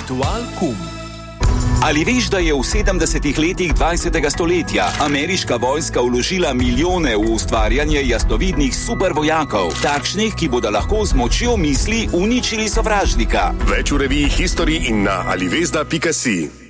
Ritual Kum. Ali veš, da je v 70. letih 20. stoletja ameriška vojska vložila milijone v ustvarjanje jasnovidnih supervojakov, takšnih, ki bodo lahko z močjo misli uničili sovražnika? Več v reviji History in na alivesda.si.